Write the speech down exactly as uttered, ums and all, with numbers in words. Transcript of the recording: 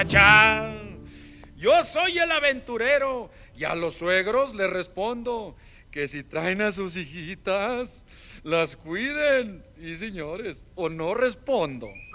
Chá. Yo soy el aventurero y a los suegros les respondo que si traen a sus hijitas, las cuiden. Y señores, o no respondo.